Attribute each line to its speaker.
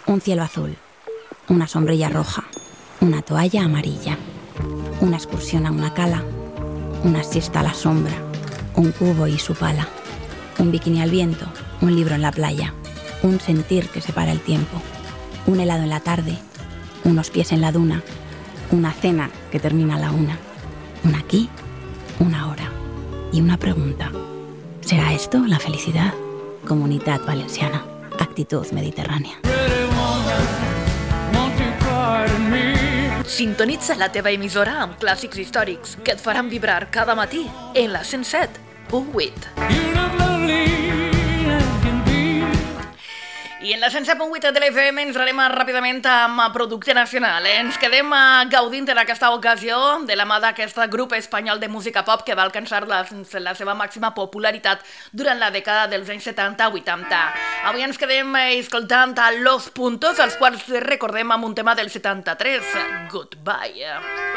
Speaker 1: Un cielo azul, una sombrilla roja, una toalla amarilla, una excursión a una cala, una siesta a la sombra, un cubo y su pala, un bikini al viento, un libro en la playa, un sentir que separa el tiempo, un helado en la tarde, unos pies en la duna, una cena que termina a la 1, un aquí, una hora y una pregunta. ¿Será esto la felicidad? Comunitat Valenciana. Actitud mediterrània.
Speaker 2: Sintonitza la teva emissora amb clàssics històrics que et faran vibrar cada matí en la 107.8. I en la 107.8 de l'FM ens anem ràpidament amb producte nacional. Ens quedem gaudint en aquesta ocasió de la mà d'aquest grup espanyol de música pop que va alcançar la seva màxima popularitat durant la dècada dels anys 70-80. Avui ens quedem escoltant a Los Puntos, els quals recordem amb un tema del 73, Goodbye.